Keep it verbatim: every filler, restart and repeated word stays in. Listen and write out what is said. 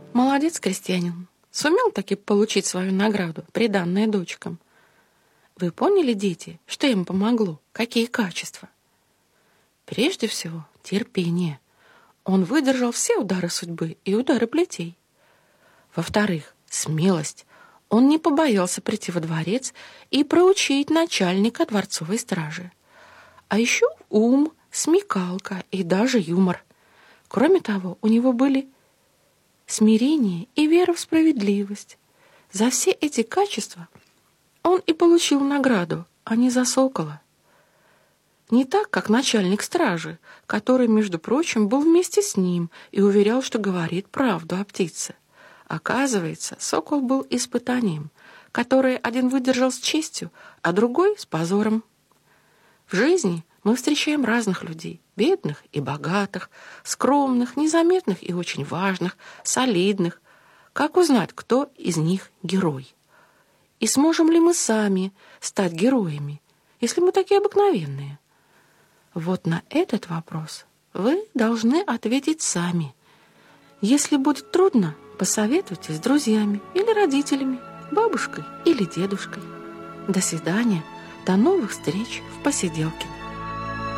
Молодец, крестьянин. Сумел таки получить свою награду, приданное дочкам. Вы поняли, дети, что им помогло? Какие качества? Прежде всего, терпение. Он выдержал все удары судьбы и удары плетей. Во-вторых, смелость. Он не побоялся прийти во дворец и проучить начальника дворцовой стражи. А еще ум, смекалка и даже юмор. Кроме того, у него были смирение и вера в справедливость. За все эти качества он и получил награду, а не за сокола. Не так, как начальник стражи, который, между прочим, был вместе с ним и уверял, что говорит правду о птице. Оказывается, сокол был испытанием, которое один выдержал с честью, а другой с позором. В жизни мы встречаем разных людей, бедных и богатых, скромных, незаметных и очень важных, солидных. Как узнать, кто из них герой? И сможем ли мы сами стать героями, если мы такие обыкновенные? Вот на этот вопрос вы должны ответить сами. Если будет трудно, посоветуйтесь с друзьями или родителями, бабушкой или дедушкой. До свидания, до новых встреч в посиделке.